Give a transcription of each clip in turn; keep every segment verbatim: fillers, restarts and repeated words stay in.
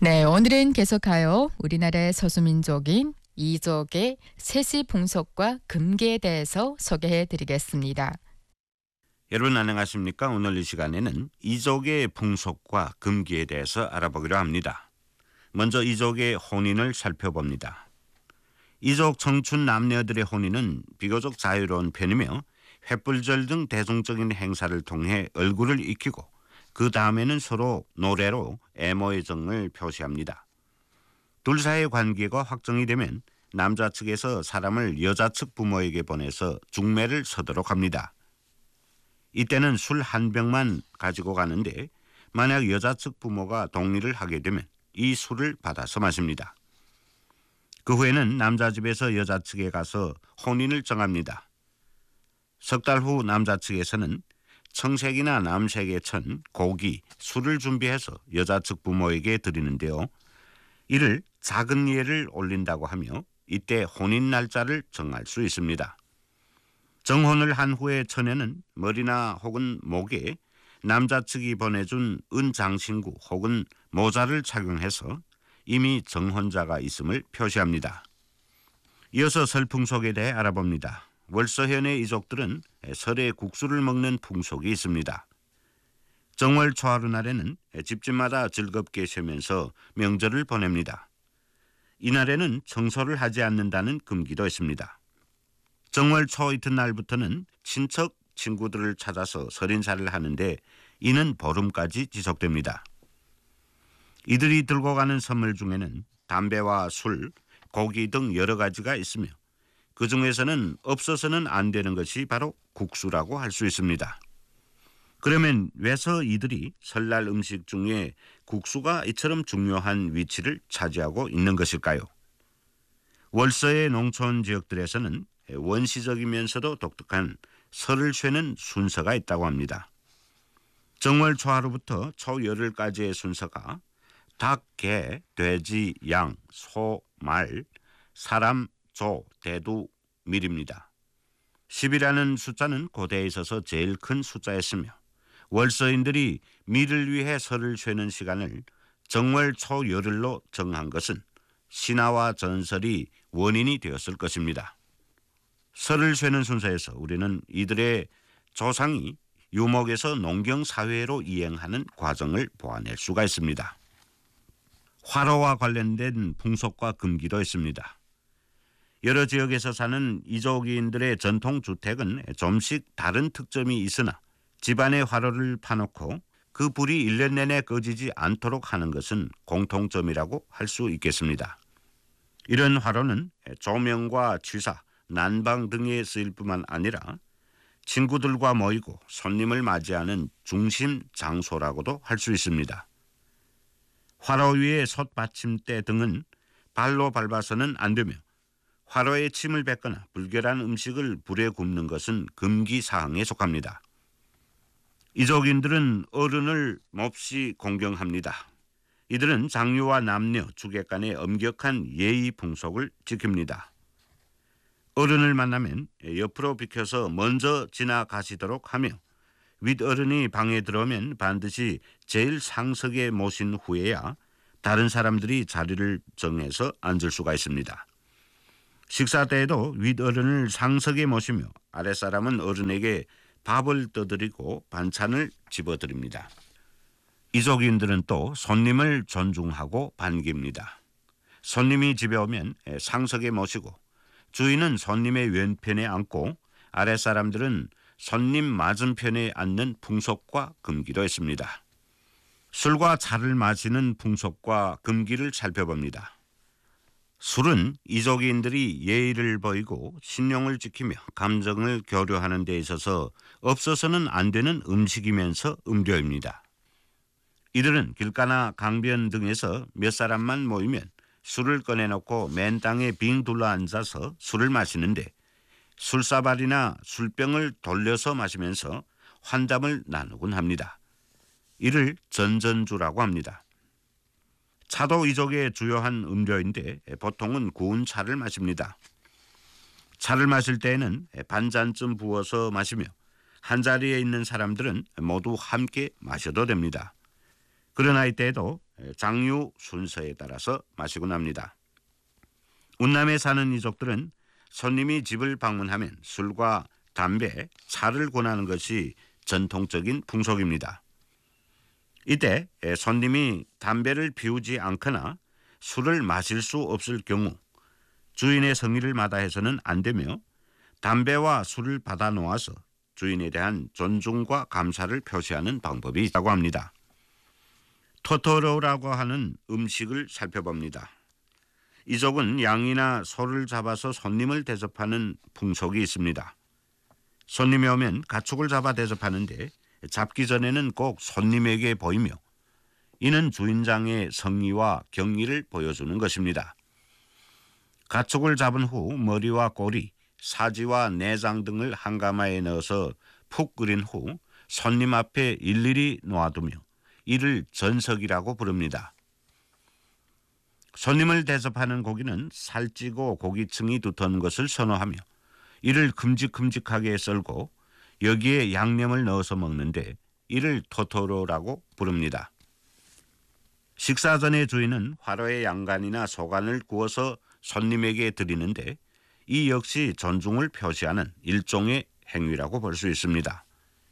네, 오늘은 계속하여 우리나라의 소수민족인 이족의 세시풍속과 금기에 대해서 소개해 드리겠습니다. 여러분 안녕하십니까? 오늘 이 시간에는 이족의 풍속과 금기에 대해서 알아보기로 합니다. 먼저 이족의 혼인을 살펴봅니다. 이족 청춘 남녀들의 혼인은 비교적 자유로운 편이며 횃불절 등 대중적인 행사를 통해 얼굴을 익히고 그 다음에는 서로 노래로 애모의 정을 표시합니다. 둘 사이의 관계가 확정이 되면 남자 측에서 사람을 여자 측 부모에게 보내서 중매를 서도록 합니다. 이때는 술 한 병만 가지고 가는데 만약 여자 측 부모가 동의를 하게 되면 이 술을 받아서 마십니다. 그 후에는 남자 집에서 여자 측에 가서 혼인을 정합니다. 석 달 후 남자 측에서는 청색이나 남색에 천 고기, 술을 준비해서 여자 측 부모에게 드리는데요. 이를 작은 예를 올린다고 하며 이때 혼인 날짜를 정할 수 있습니다. 정혼을 한 후에 처녀는 머리나 혹은 목에 남자 측이 보내준 은장신구 혹은 모자를 착용해서 이미 정혼자가 있음을 표시합니다. 이어서 설 풍속에 대해 알아봅니다. 월서현의 이족들은 설에 국수를 먹는 풍속이 있습니다. 정월 초하루 날에는 집집마다 즐겁게 쉬면서 명절을 보냅니다. 이날에는 청소를 하지 않는다는 금기도 있습니다. 정월 초 이튿날부터는 친척 친구들을 찾아서 설인사를 하는데 이는 보름까지 지속됩니다. 이들이 들고 가는 선물 중에는 담배와 술, 고기 등 여러 가지가 있으며 그 중에서는 없어서는 안 되는 것이 바로 국수라고 할 수 있습니다. 그러면 왜서 이들이 설날 음식 중에 국수가 이처럼 중요한 위치를 차지하고 있는 것일까요? 월서의 농촌 지역들에서는 원시적이면서도 독특한 설을 쇠는 순서가 있다고 합니다. 정월 초하루부터 초열흘까지의 순서가 닭, 개, 돼지, 양, 소, 말, 사람, 조, 대두, 밀입니다. 십이라는 숫자는 고대에 있어서 제일 큰 숫자였으며 월서인들이 밀을 위해 설을 쇠는 시간을 정월 초열흘로 정한 것은 신화와 전설이 원인이 되었을 것입니다. 설을 쇠는 순서에서 우리는 이들의 조상이 유목에서 농경사회로 이행하는 과정을 보아낼 수가 있습니다. 화로와 관련된 풍속과 금기도 있습니다. 여러 지역에서 사는 이족인들의 전통주택은 좀씩 다른 특점이 있으나 집안에 화로를 파놓고 그 불이 일 년 내내 꺼지지 않도록 하는 것은 공통점이라고 할 수 있겠습니다. 이런 화로는 조명과 취사, 난방 등에 쓰일 뿐만 아니라 친구들과 모이고 손님을 맞이하는 중심 장소라고도 할 수 있습니다. 화로 위에 솥받침대 등은 발로 밟아서는 안 되며 화로에 침을 뱉거나 불결한 음식을 불에 굽는 것은 금기 사항에 속합니다. 이족인들은 어른을 몹시 공경합니다. 이들은 장유와 남녀, 주객 간의 엄격한 예의 풍속을 지킵니다. 어른을 만나면 옆으로 비켜서 먼저 지나가시도록 하며 윗어른이 방에 들어오면 반드시 제일 상석에 모신 후에야 다른 사람들이 자리를 정해서 앉을 수가 있습니다. 식사 때에도 윗어른을 상석에 모시며 아랫사람은 어른에게 밥을 떠드리고 반찬을 집어드립니다. 이족인들은 또 손님을 존중하고 반깁니다. 손님이 집에 오면 상석에 모시고 주인은 손님의 왼편에 앉고 아랫사람들은 손님 맞은편에 앉는 풍속과 금기도 있습니다. 술과 차를 마시는 풍속과 금기를 살펴봅니다. 술은 이족인들이 예의를 보이고 신용을 지키며 감정을 교류하는 데 있어서 없어서는 안 되는 음식이면서 음료입니다. 이들은 길가나 강변 등에서 몇 사람만 모이면 술을 꺼내놓고 맨 땅에 빙 둘러 앉아서 술을 마시는데 술사발이나 술병을 돌려서 마시면서 환담을 나누곤 합니다. 이를 전전주라고 합니다. 차도 이족의 주요한 음료인데 보통은 구운 차를 마십니다. 차를 마실 때에는 반잔쯤 부어서 마시며 한자리에 있는 사람들은 모두 함께 마셔도 됩니다. 그러나 이때에도 장유 순서에 따라서 마시곤 합니다. 운남에 사는 이족들은 손님이 집을 방문하면 술과 담배, 차를 권하는 것이 전통적인 풍속입니다. 이때 손님이 담배를 피우지 않거나 술을 마실 수 없을 경우 주인의 성의를 마다해서는 안 되며 담배와 술을 받아 놓아서 주인에 대한 존중과 감사를 표시하는 방법이 있다고 합니다. 토토로라고 하는 음식을 살펴봅니다. 이족은 양이나 소를 잡아서 손님을 대접하는 풍속이 있습니다. 손님이 오면 가축을 잡아 대접하는데 잡기 전에는 꼭 손님에게 보이며 이는 주인장의 성의와 경의를 보여주는 것입니다. 가축을 잡은 후 머리와 꼬리, 사지와 내장 등을 한 가마에 넣어서 푹 끓인 후 손님 앞에 일일이 놓아두며 이를 전석이라고 부릅니다. 손님을 대접하는 고기는 살찌고 고기층이 두터운 것을 선호하며 이를 큼직큼직하게 썰고 여기에 양념을 넣어서 먹는데 이를 토토로라고 부릅니다. 식사 전에 주인은 화로의 양간이나 소간을 구워서 손님에게 드리는데 이 역시 존중을 표시하는 일종의 행위라고 볼 수 있습니다.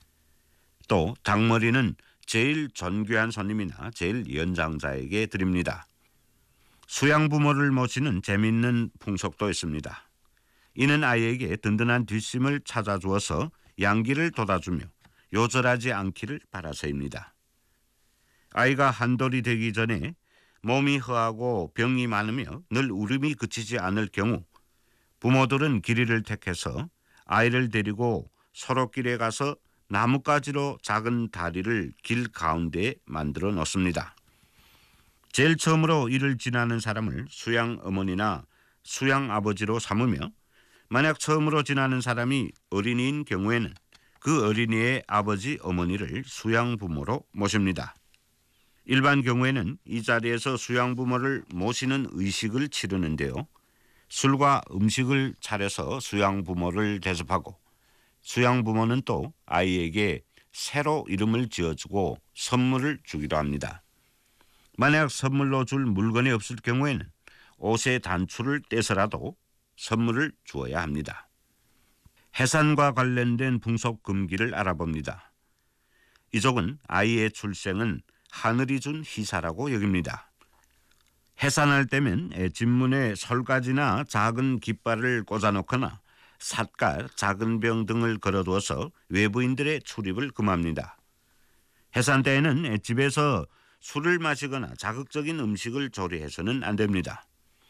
또 닭머리는 제일 존귀한 손님이나 제일 연장자에게 드립니다. 수양 부모를 모시는 재미있는 풍속도 있습니다. 이는 아이에게 든든한 뒷심을 찾아주어서 양기를 돋아주며 요절하지 않기를 바라서입니다. 아이가 한돌이 되기 전에 몸이 허하고 병이 많으며 늘 울음이 그치지 않을 경우 부모들은 길이를 택해서 아이를 데리고 소로길에 가서 나뭇가지로 작은 다리를 길 가운데에 만들어 놓습니다. 제일 처음으로 이를 지나는 사람을 수양 어머니나 수양 아버지로 삼으며 만약 처음으로 지나는 사람이 어린이인 경우에는 그 어린이의 아버지 어머니를 수양 부모로 모십니다. 일반 경우에는 이 자리에서 수양 부모를 모시는 의식을 치르는데요. 술과 음식을 차려서 수양 부모를 대접하고 수양 부모는 또 아이에게 새로 이름을 지어주고 선물을 주기도 합니다. 만약 선물로 줄 물건이 없을 경우에는 옷의 단추를 떼서라도 선물을 주어야 합니다. 해산과 관련된 풍속 금기를 알아봅니다. 이족은 아이의 출생은 하늘이 준 희사라고 여깁니다. 해산할 때면 집문에 솔가지나 작은 깃발을 꽂아놓거나 삿갈, 작은 병 등을 걸어두어서 외부인들의 출입을 금합니다. 해산 때에는 집에서 술을 마시거나 자극적인 음식을 조리해서는 안 됩니다.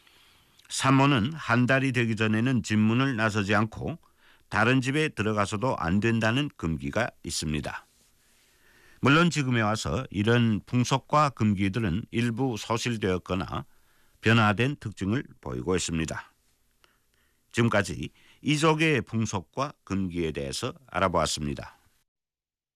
산모는 한 달이 되기 전에는 집문을 나서지 않고 다른 집에 들어가서도 안 된다는 금기가 있습니다. 물론 지금에 와서 이런 풍속과 금기들은 일부 소실되었거나 변화된 특징을 보이고 있습니다. 지금까지 이족의 풍속과 금기에 대해서 알아보았습니다.